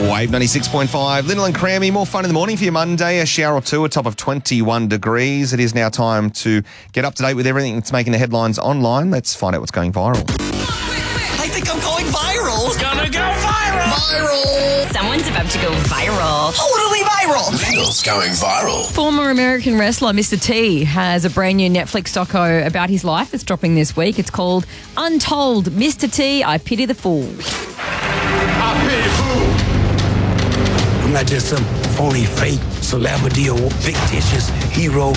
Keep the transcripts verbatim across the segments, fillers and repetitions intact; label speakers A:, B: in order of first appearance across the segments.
A: Wave ninety-six point five, Lyndall and Crammy. More fun in the morning for your Monday. A shower or two, a top of twenty-one degrees. It is now time to get up to date with everything that's making the headlines online. Let's find out what's going viral.
B: I think I'm going viral.
C: It's gonna go viral.
B: Viral.
D: Someone's about to go viral.
B: Totally viral.
C: Lyndall's going viral.
E: Former American wrestler Mister T has a brand new Netflix doco about his life that's dropping this week. It's called Untold. Mister T, I Pity the Fool.
C: I pity the fool.
F: I'm not just some phony, fake celebrity or fictitious hero.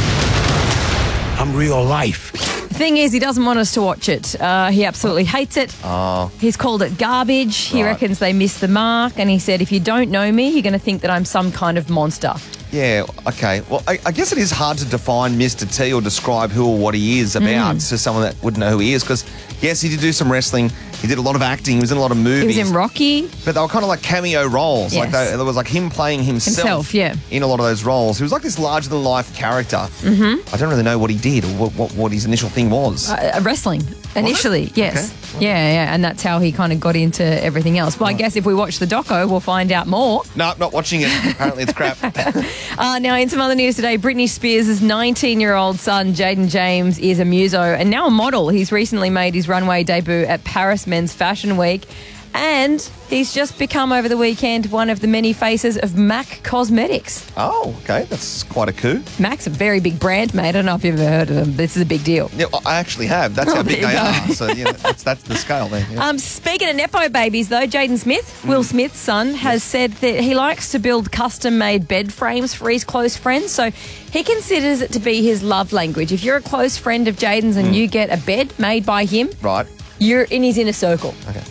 F: I'm real life.
E: The thing is, he doesn't want us to watch it. Uh, he absolutely hates it.
A: Oh.
E: He's called it garbage. He
A: Right.
E: reckons they missed the mark. And he said, if you don't know me, you're going to think that I'm some kind of monster.
A: Yeah, okay. Well, I, I guess it is hard to define Mister T or describe who or what he is about
E: Mm.
A: to someone that wouldn't know who he is. Because, yes, he did do some wrestling. He did a lot of acting. He was in a lot of movies.
E: He was in Rocky.
A: But they were kind of like cameo roles. Like
E: Yes.
A: they, there was like him playing himself,
E: Himself, yeah.
A: in a lot of those roles. He was like this larger-than-life character. Mm-hmm. I don't really know what he did or what, what, what his initial thing was.
E: Uh, wrestling, initially, yes. Yeah, yeah, and that's how he kind of got into everything else. Well, I guess if we watch the doco, we'll find out more.
A: No, not watching it. Apparently it's crap.
E: Uh, now, in some other news today, Britney Spears' nineteen-year-old son, Jaden James, is a muso and now a model. He's recently made his runway debut at Paris Men's Fashion Week. And he's just become, over the weekend, one of the many faces of MAC Cosmetics.
A: Oh, okay. That's quite a coup.
E: MAC's a very big brand, mate. I don't know if you've ever heard of them. This is a big deal.
A: Yeah, I actually have. That's how
E: Oh,
A: big
E: there
A: they
E: you
A: are.
E: go.
A: So, yeah, that's, that's the scale there. Yeah.
E: Um, speaking of Nepo babies, though, Jaden Smith, Will Smith's son, has said that he likes to build custom-made bed frames for his close friends. So he considers it to be his love language. If you're a close friend of Jaden's and you get a bed made by him,
A: Right.
E: you're in his inner circle.
A: Okay.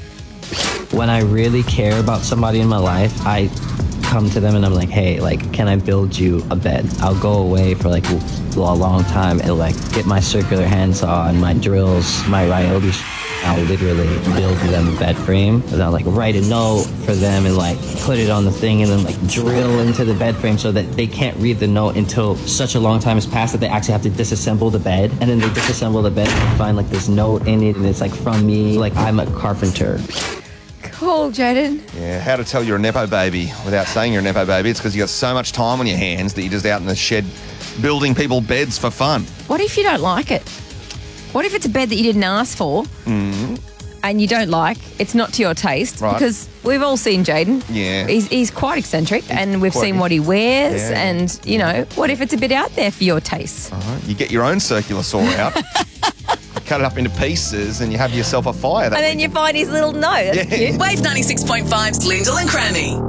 G: When I really care about somebody in my life, I come to them and I'm like, hey, like, can I build you a bed? I'll go away for like a long time and like get my circular handsaw and my drills, my Ryobi. I'll literally build them a bed frame. And I'll like write a note for them and like put it on the thing and then like drill into the bed frame so that they can't read the note until such a long time has passed that they actually have to disassemble the bed. And then they disassemble the bed and find like this note in it and it's like from me, like I'm a carpenter.
E: Cool, Jaden.
A: Yeah, how to tell you're a Nepo baby without saying you're a Nepo baby. It's because you got so much time on your hands that you're just out in the shed building people beds for fun.
E: What if you don't like it? What if it's a bed that you didn't ask for and you don't like? It's not to your taste.
A: Right.
E: Because we've all seen Jaden.
A: Yeah.
E: He's, he's quite eccentric and we've
A: quirky.
E: seen what he wears.
A: Yeah.
E: And, you know, what if it's a bit out there for your tastes?
A: Right. You get your own circular saw out, cut it up into pieces, and you have yourself a fire. That
E: And then you find his little note. That's
A: Yeah.
E: cute.
B: Wave ninety-six point five's Lyndall and Crammy.